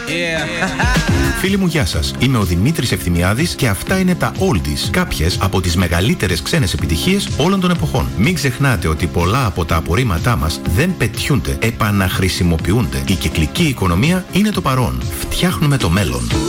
Φίλοι μου, γεια σας. Είμαι ο Δημήτρης Ευθυμιάδης και αυτά είναι τα Oldies. Κάποιες από τις μεγαλύτερες ξένες επιτυχίες όλων των εποχών. Μην ξεχνάτε ότι πολλά από τα απορρίμματά μας δεν πετιούνται, επαναχρησιμοποιούνται. Η κυκλική οικονομία είναι το παρόν. Φτιάχνουμε το μέλλον.